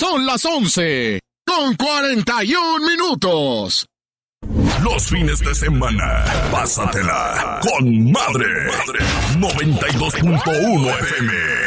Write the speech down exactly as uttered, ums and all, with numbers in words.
Son las once con cuarenta y un minutos. Los fines de semana, pásatela con madre. noventa y dos punto uno F M.